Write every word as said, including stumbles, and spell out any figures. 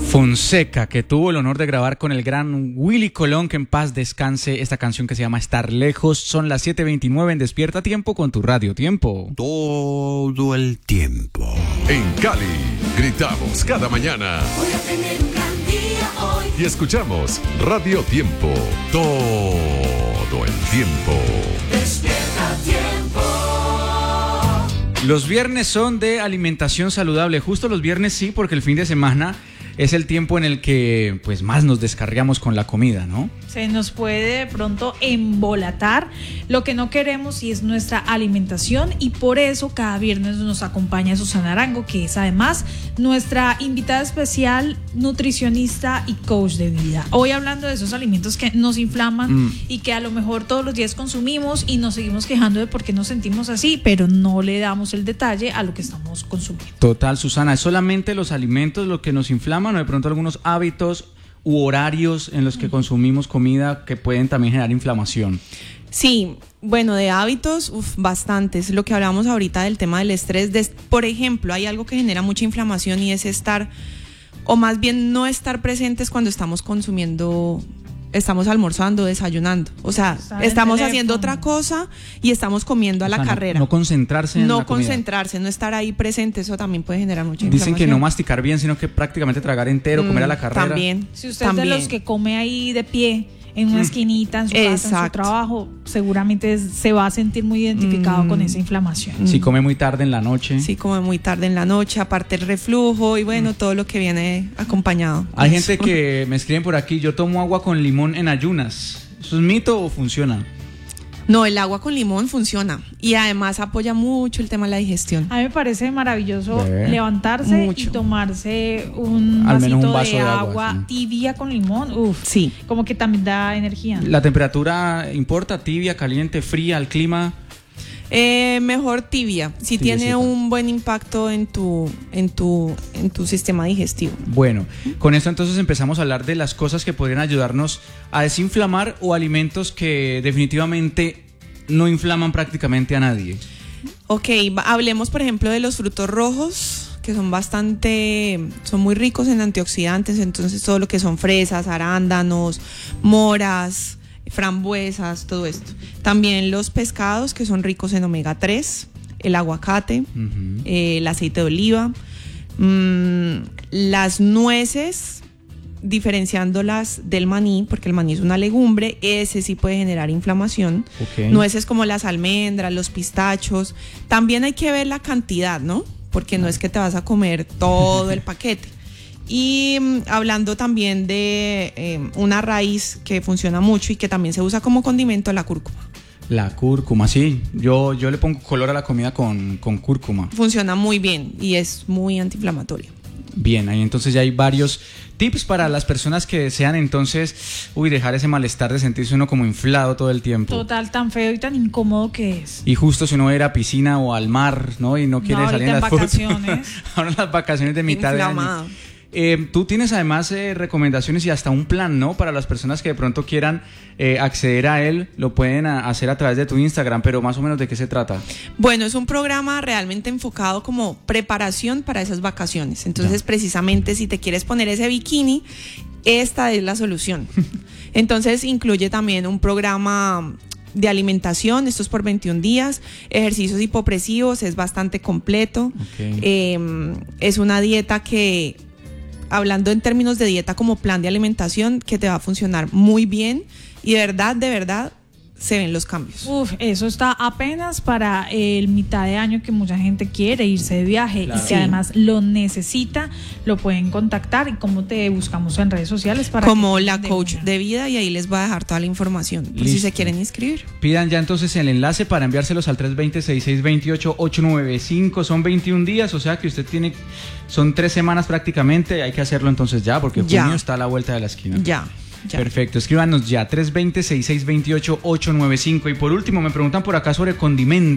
Fonseca, que tuvo el honor de grabar con el gran Willy Colón, que en paz descanse, esta canción que se llama Estar Lejos. Son las siete veintinueve en Despierta Tiempo con tu Radio Tiempo. Todo el tiempo. En Cali, gritamos cada mañana. Voy a tener un gran día hoy. Y escuchamos Radio Tiempo. Todo el tiempo. Despierta Tiempo. Los viernes son de alimentación saludable. Justo los viernes sí, porque el fin de semana es el tiempo en el que pues más nos descargamos con la comida, ¿no? Se nos puede de pronto embolatar lo que no queremos y es nuestra alimentación, y por eso cada viernes nos acompaña Susana Arango, que es además nuestra invitada especial, nutricionista y coach de vida. Hoy hablando de esos alimentos que nos inflaman mm. y que a lo mejor todos los días consumimos y nos seguimos quejando de por qué nos sentimos así, pero no le damos el detalle a lo que estamos consumiendo. Total, Susana, ¿es solamente los alimentos lo que nos inflaman o de pronto algunos hábitos u horarios en los que consumimos comida que pueden también generar inflamación? Sí, bueno, de hábitos, uf, bastantes. Lo que hablábamos ahorita del tema del estrés, de, por ejemplo, hay algo que genera mucha inflamación y es estar, o más bien no estar presentes cuando estamos consumiendo, estamos almorzando, desayunando. O sea, estamos haciendo otra cosa y estamos comiendo a la o sea, carrera. No, no concentrarse en No la comida. concentrarse, no estar ahí presente, eso también puede generar mucha Dicen inflamación. que no masticar bien, sino que prácticamente tragar entero, Mm, comer a la carrera. También. Si usted también. es de los que come ahí de pie, en una esquinita, en su casa, en su Exacto. trabajo, seguramente es- se va a sentir muy identificado Mm. con esa inflamación. Si come muy tarde en la noche. Sí, como muy tarde en la noche, aparte el reflujo y bueno, todo lo que viene acompañado. Hay Eso. gente que me escriben por aquí, yo tomo agua con limón en ayunas. ¿Eso es mito o funciona? No, el agua con limón funciona y además apoya mucho el tema de la digestión. A mí me parece maravilloso Ve. levantarse Mucho. y tomarse un Al menos vasito un vaso de, de agua, agua, sí. tibia con limón. Uf, Sí. como que también da energía. ¿La temperatura importa? ¿Tibia, caliente, fría, el clima? Eh, mejor tibia, si Tibiecita. tiene un buen impacto en tu, en tu, en tu sistema digestivo. Bueno, con esto entonces empezamos a hablar de las cosas que podrían ayudarnos a desinflamar o alimentos que definitivamente no inflaman prácticamente a nadie. Ok, va- hablemos por ejemplo de los frutos rojos, que son bastante, son muy ricos en antioxidantes, entonces todo lo que son fresas, arándanos, moras, frambuesas, todo esto. También los pescados, que son ricos en omega tres, el aguacate, Ujú. eh, el aceite de oliva, mm, las nueces, diferenciándolas del maní, porque el maní es una legumbre, ese sí puede generar inflamación. Ok. Nueces como las almendras, los pistachos. También hay que ver la cantidad, ¿no? Porque no es que te vas a comer todo el paquete. Y mm, hablando también de eh, una raíz que funciona mucho y que también se usa como condimento, la cúrcuma. La cúrcuma, sí. Yo, yo le pongo color a la comida con, con cúrcuma. Funciona muy bien y es muy antiinflamatorio. Bien, ahí entonces ya hay varios tips para las personas que desean entonces, uy, dejar ese malestar de sentirse uno como inflado todo el tiempo. Total, tan feo y tan incómodo que es. Y justo si uno va a ir a piscina o al mar, ¿no? Y no quiere No, salir en ahorita las en fotos. vacaciones. Ahora las vacaciones de mitad Inflamado. de año. Eh, tú tienes además eh, recomendaciones y hasta un plan, ¿no? Para las personas que de pronto quieran eh, acceder a él, lo pueden a- hacer a través de tu Instagram, pero más o menos ¿de qué se trata? Bueno, es un programa realmente enfocado como preparación para esas vacaciones. Entonces, Ya. precisamente si te quieres poner ese bikini, esta es la solución. Entonces, incluye también un programa de alimentación, esto es por veintiún días, ejercicios hipopresivos, es bastante completo. Ok. Eh, es una dieta que, hablando en términos de dieta como plan de alimentación, que te va a funcionar muy bien y de verdad, de verdad, se ven los cambios. Uf, eso está apenas para el mitad de año que mucha gente quiere irse de viaje Claro. y que Sí. además lo necesita, lo pueden contactar. ¿Y cómo te buscamos en redes sociales? Para Como que- la de coach una. de vida, y ahí les voy a dejar toda la información por si Listo. se quieren inscribir. Pidan ya entonces el enlace para enviárselos al tres dos cero, seis seis dos ocho, ocho nueve cinco. Son veintiún días, o sea que usted tiene, son tres semanas prácticamente. Hay que hacerlo entonces ya, porque Ya. junio está a la vuelta de la esquina. Ya, ya. Perfecto, escríbanos ya, tres dos cero, seis seis dos ocho, ocho nueve cinco. Y por último, me preguntan por acá sobre condimentos.